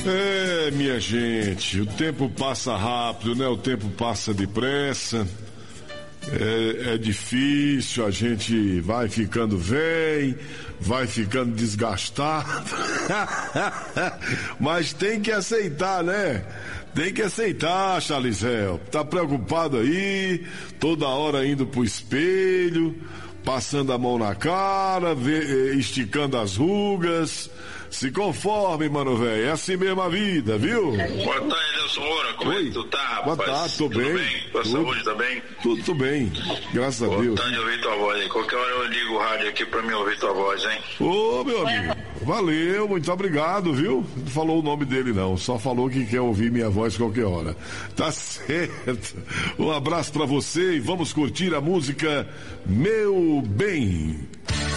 É, minha gente, o tempo passa rápido, né? O tempo passa depressa. É difícil, a gente vai ficando velho, vai ficando desgastado. Mas tem que aceitar, né? Tem que aceitar, Charlizel. Tá preocupado aí, toda hora indo pro espelho, passando a mão na cara, esticando as rugas. Se conforme, mano, velho. É assim mesmo a vida, viu? Boa tarde, Nelson Moura. Como é que tu tá, rapaz? Boa tarde, tô bem. Tua saúde tá bem? Tudo bem, graças a Deus. Boa tarde, ouvir tua voz aí. Qualquer hora eu ligo o rádio aqui pra mim ouvir tua voz, hein? Ô, meu amigo, valeu, muito obrigado, viu? Não falou o nome dele, não. Só falou que quer ouvir minha voz qualquer hora. Tá certo. Um abraço pra você e vamos curtir a música Meu Bem.